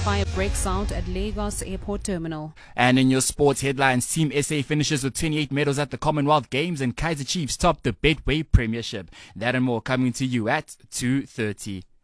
fire breaks out at Lagos Airport Terminal. And in your sports headlines, Team SA finishes with 28 medals at the Commonwealth Games and Kaizer Chiefs top the Betway Premiership. That and more coming to you at 2:30.